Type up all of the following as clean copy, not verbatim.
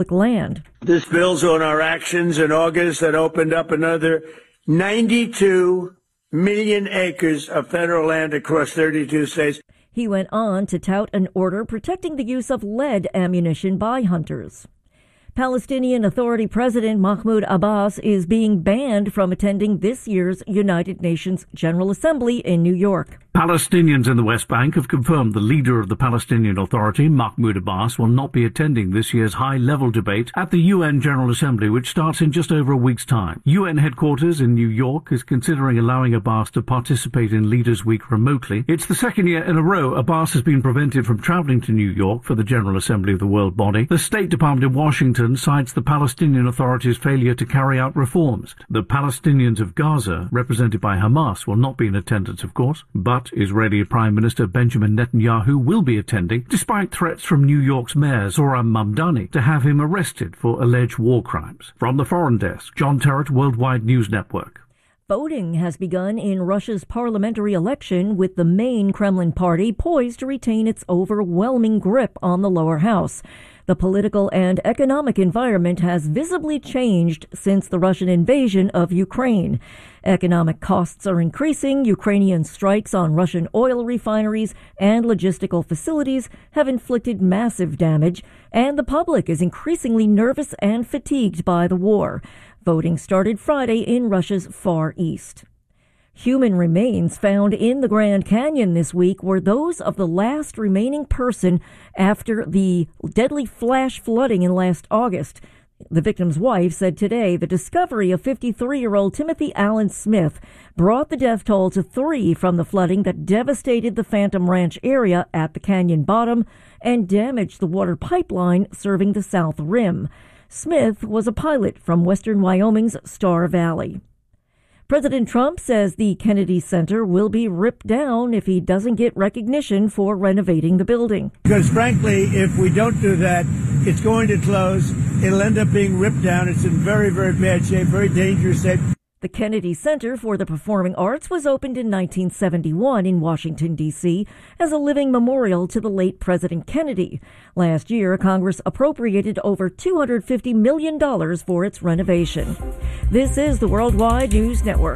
land. This builds on our actions in August that opened up another 92 million acres of federal land across 32 states. He went on to tout an order protecting the use of lead ammunition by hunters. Palestinian Authority President Mahmoud Abbas is being banned from attending this year's United Nations General Assembly in New York. Palestinians in the West Bank have confirmed the leader of the Palestinian Authority, Mahmoud Abbas, will not be attending this year's high-level debate at the UN General Assembly, which starts in just over a week's time. UN headquarters in New York is considering allowing Abbas to participate in Leaders' Week remotely. It's the second year in a row Abbas has been prevented from traveling to New York for the General Assembly of the World Body. The State Department in Washington cites the Palestinian Authority's failure to carry out reforms. The Palestinians of Gaza, represented by Hamas, will not be in attendance, of course, but Israeli Prime Minister Benjamin Netanyahu will be attending, despite threats from New York's Mayor Zohran Mamdani to have him arrested for alleged war crimes. From the Foreign Desk, John Terrett, Worldwide News Network. Voting has begun in Russia's parliamentary election, with the main Kremlin party poised to retain its overwhelming grip on the lower house. The political and economic environment has visibly changed since the Russian invasion of Ukraine. Economic costs are increasing. Ukrainian strikes on Russian oil refineries and logistical facilities have inflicted massive damage, and the public is increasingly nervous and fatigued by the war. Voting started Friday in Russia's Far East. Human remains found in the Grand Canyon this week were those of the last remaining person after the deadly flash flooding in last August. The victim's wife said today the discovery of 53-year-old Timothy Allen Smith brought the death toll to 3 from the flooding that devastated the Phantom Ranch area at the canyon bottom and damaged the water pipeline serving the South Rim. Smith was a pilot from western Wyoming's Star Valley. President Trump says the Kennedy Center will be ripped down if he doesn't get recognition for renovating the building. Because frankly, if we don't do that, it's going to close. It'll end up being ripped down. It's in very, very bad shape, very dangerous shape. The Kennedy Center for the Performing Arts was opened in 1971 in Washington, D.C. as a living memorial to the late President Kennedy. Last year, Congress appropriated over $250 million for its renovation. This is the Worldwide News Network.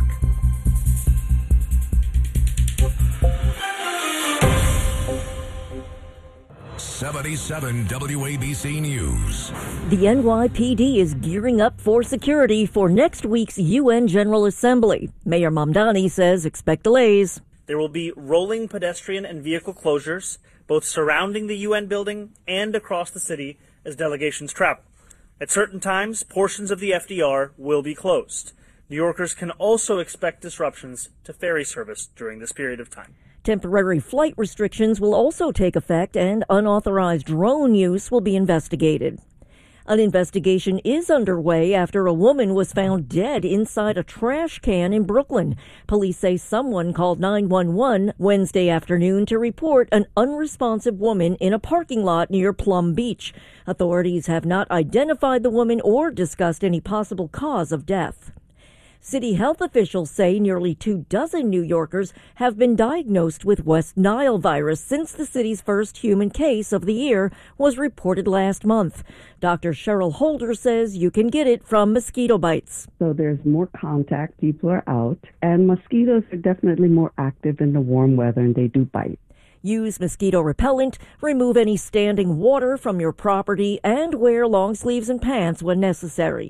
77 WABC News. The NYPD is gearing up for security for next week's UN General Assembly. Mayor Mamdani says expect delays. There will be rolling pedestrian and vehicle closures, both surrounding the UN building and across the city as delegations travel. At certain times, portions of the FDR will be closed. New Yorkers can also expect disruptions to ferry service during this period of time. Temporary flight restrictions will also take effect, and unauthorized drone use will be investigated. An investigation is underway after a woman was found dead inside a trash can in Brooklyn. Police say someone called 911 Wednesday afternoon to report an unresponsive woman in a parking lot near Plum Beach. Authorities have not identified the woman or discussed any possible cause of death. City health officials say nearly 24 New Yorkers have been diagnosed with West Nile virus since the city's first human case of the year was reported last month. Dr. Cheryl Holder says you can get it from mosquito bites. So there's more contact, people are out, and mosquitoes are definitely more active in the warm weather, and they do bite. Use mosquito repellent, remove any standing water from your property, and wear long sleeves and pants when necessary.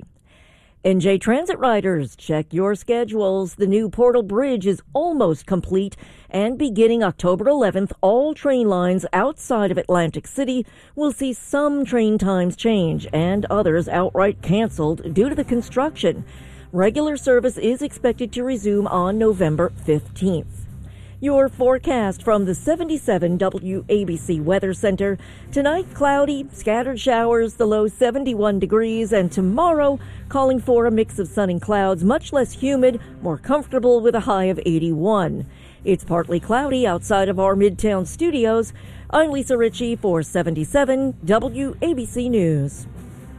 NJ Transit riders, check your schedules. The new Portal Bridge is almost complete, and beginning October 11th, all train lines outside of Atlantic City will see some train times change and others outright canceled due to the construction. Regular service is expected to resume on November 15th. Your forecast from the 77 WABC Weather Center. Tonight, cloudy, scattered showers, the low 71 degrees, and tomorrow, calling for a mix of sun and clouds, much less humid, more comfortable with a high of 81. It's partly cloudy outside of our Midtown studios. I'm Lisa Ritchie for 77 WABC News.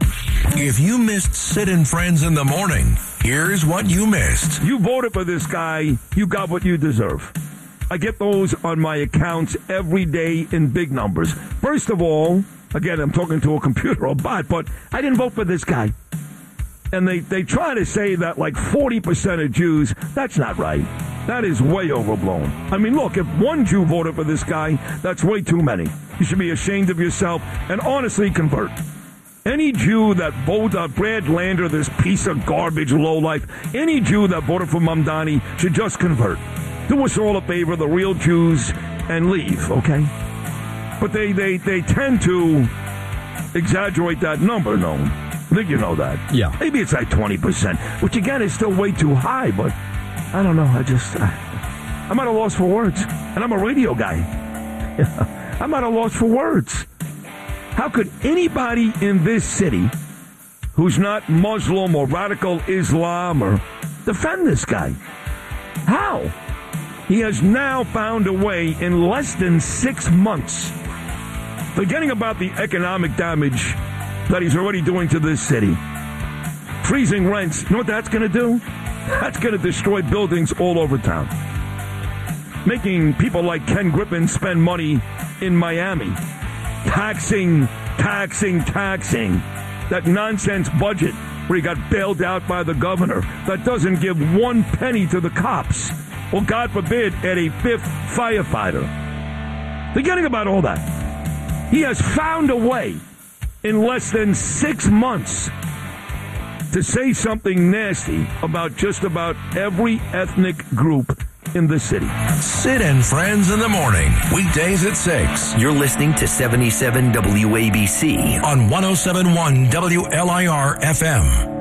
If you missed Sid and Friends in the morning, here's what you missed. You voted for this guy, you got what you deserve. I get those on my accounts every day in big numbers. First of all, Again, I'm talking to a computer or bot, but I didn't vote for this guy. And they try to say that like 40% of Jews, that's not right. That is way overblown. I mean, look, if one Jew voted for this guy, that's way too many. You should be ashamed of yourself and honestly convert. Any Jew that voted Brad Lander, this piece of garbage lowlife, any Jew that voted for Mamdani should just convert. Do us all a favor, the real Jews, and leave, okay? But they tend to exaggerate that number, no? I think you know that. Yeah. Maybe it's like 20%, which again is still way too high, but I don't know. I'm at a loss for words. And I'm a radio guy. I'm at a loss for words. How could anybody in this city who's not Muslim or radical Islam or defend this guy? How? He has now found a way in less than 6 months, forgetting about the economic damage that he's already doing to this city. Freezing rents. You know what that's going to do? That's going to destroy buildings all over town. Making people like Ken Griffin spend money in Miami. Taxing. That nonsense budget where he got bailed out by the governor that doesn't give 1 penny to the cops. Or, God forbid, add a 5th firefighter. Forgetting about all that. He has found a way in less than 6 months to say something nasty about just about every ethnic group in the city. Sid and Friends in the morning, weekdays at 6. You're listening to 77 WABC On 107.1 WLIR FM.